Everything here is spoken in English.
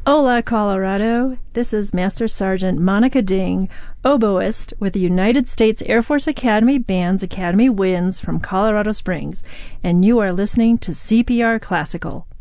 Hola, Colorado. This is Master Sergeant Monica Ding, oboist with the United States Air Force Academy Band's Academy Winds from Colorado Springs, and you are listening to CPR Classical.